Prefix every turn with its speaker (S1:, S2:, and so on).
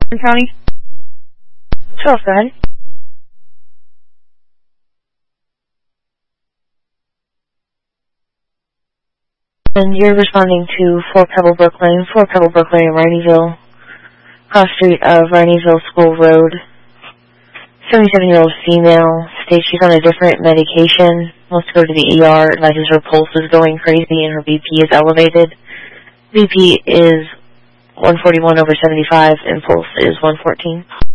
S1: County?
S2: Sure, go ahead. And you're responding to 4 Pebblebrook Lane, 4 Pebblebrook Lane in Rhineyville, cross street of Rhineyville School Road. 77-year-old female states she's on a different medication, wants to go to the ER, advises her pulse is going crazy and her BP is elevated. BP is 141/75 and pulse is 114.